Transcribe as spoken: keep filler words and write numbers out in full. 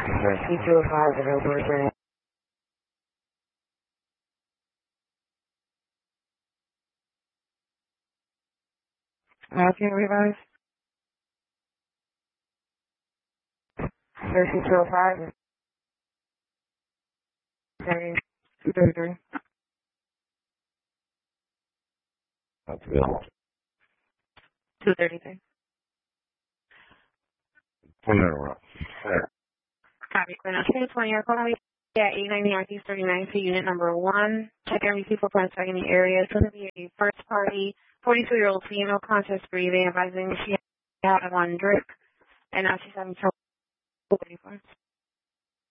C two oh five is over returning. Uh, can you revise? Sir, C two oh five is two thirty-three. That's available. two thirty-three. One minute, we're up. There. Copy. Quinn. Okay, twenty year call me at eight ninety Northeast thirty-nine to unit number one. Check every people from in the area. It's going to be a first party, forty-two year old female, conscious breathing, advising she had one drip, and now she's having trouble.